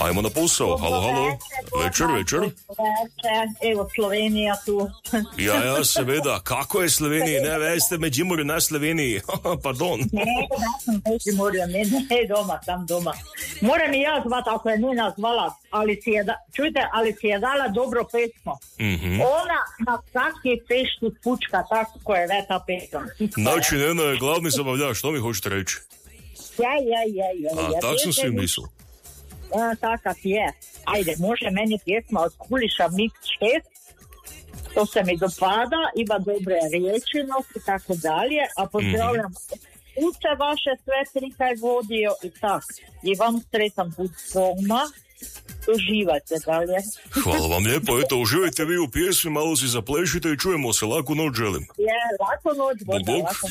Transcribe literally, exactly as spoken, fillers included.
Ajmo na posao, halo, halo. Večer, večer. Evo Slovenija tu. Ja, ja, seveda, kako je Slovenija? Ne, veste, Međimurje na Sloveniji. Pardon. Ne, da sam Međimurje, ne, ne, doma, sam doma. Moram i ja zvat, ako je Nina zvala, ali si je, da, čujte, ali si je dala dobro pesmo. Mm-hmm. Ona na vsaki fešti pučka, tako ko je ve ta pesma. Znači, Nena je glavni zabavljač, što mi hoćete reći? Ja, ja, ja, ja. A, ja, tak sam si mislil. A, takav je. Ajde, može meni pjesma od Kuliša Mix šest. To se mi dopada, ima dobre riječinosti i tako dalje. A pozdravljam mm-hmm. uče vaše sve tri kaj vodio i tak. I vam sretan put doma. Uživajte dalje. Hvala vam lijepo, eto, uživajte vi u pjesmi, malo si zaplešite i čujemo se, laku noć želim. Je, laku noć, Bog, Boža, bog. laku